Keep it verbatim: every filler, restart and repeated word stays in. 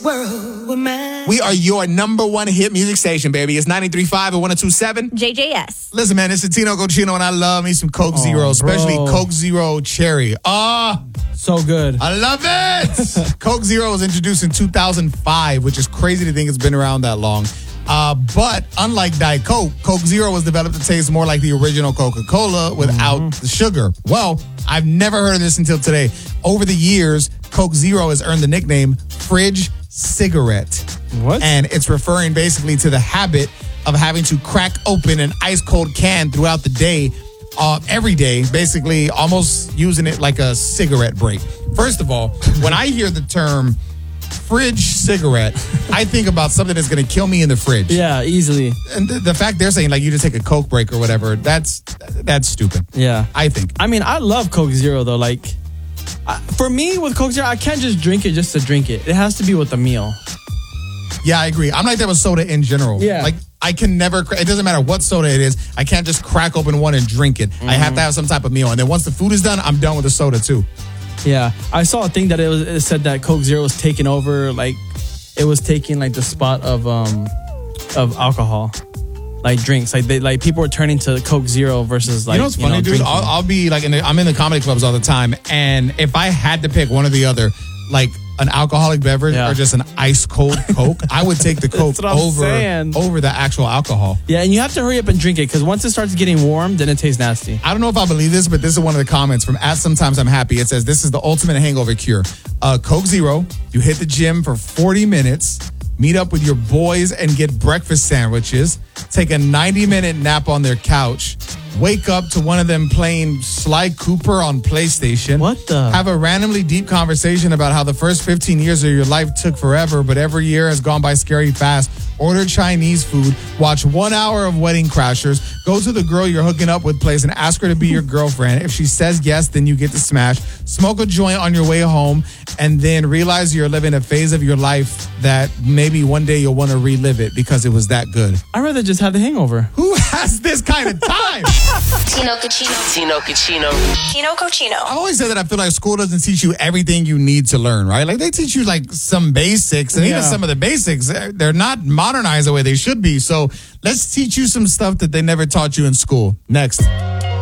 world were mine. We are your number one hit music station, baby. It's ninety-three point five and one oh two point seven. J J S. Listen, man, it's Tino Cochino, and I love me some Coke Oh, Zero, especially bro. Coke Zero Cherry. Ah, So good. I love it. Coke Zero was introduced in two thousand five, which is crazy to think it's been around that long. Uh, but unlike Diet Coke, Coke Zero was developed to taste more like the original Coca-Cola without Mm-hmm. the sugar. Well, I've never heard of this until today. Over the years, Coke Zero has earned the nickname Fridge Cigarette. What? And it's referring basically to the habit of having to crack open an ice cold can throughout the day, uh, every day, basically almost using it like a cigarette break. First of all, when I hear the term fridge cigarette, I think about something that's going to kill me in the fridge. Yeah, easily. And the, the fact they're saying like you just take a Coke break or whatever, that's that's stupid. Yeah. I think. I mean, I love Coke Zero though. Like, I, for me with Coke Zero, I can't just drink it just to drink it. It has to be with a meal. Yeah, I agree. I'm like that with soda in general. Yeah. Like, I can never, cra- it doesn't matter what soda it is, I can't just crack open one and drink it. I have to have some type of meal. And then once the food is done, I'm done with the soda too. Yeah, I saw a thing that it, was, it said that Coke Zero was taking over, like it was taking like the spot of um of alcohol, like drinks. Like they like people were turning to Coke Zero versus like You know what's funny, dude? drinking. I'll, I'll be like, in the, I'm in the comedy clubs all the time. And if I had to pick one or the other, like an alcoholic beverage Yeah. or just an ice cold Coke, I would take the Coke what I'm over, saying. over the actual alcohol. Yeah, and you have to hurry up and drink it because once it starts getting warm, then it tastes nasty. I don't know if I believe this, but this is one of the comments from at Sometimes I'm Happy. It says, this is the ultimate hangover cure. Uh, Coke Zero, you hit the gym for forty minutes, meet up with your boys and get breakfast sandwiches, take a ninety minute nap on their couch, wake up to one of them playing Sly Cooper on PlayStation. What the- Have a randomly deep conversation about how the first fifteen years of your life took forever, but every year has gone by scary fast. Order Chinese food, watch one hour of Wedding Crashers, go to the girl you're hooking up with place and ask her to be your girlfriend. If she says yes, then you get to smash. Smoke a joint on your way home, and then realize you're living a phase of your life that maybe one day you'll want to relive it because it was that good. I'd rather just have the hangover. Who has this kind of time? Tino Cochino. Tino Cochino. Tino Cochino. I've always said that I feel like school doesn't teach you everything you need to learn, right? Like they teach you like some basics, and Yeah. even some of the basics, they're not modernized the way they should be. So let's teach you some stuff that they never taught you in school. Next.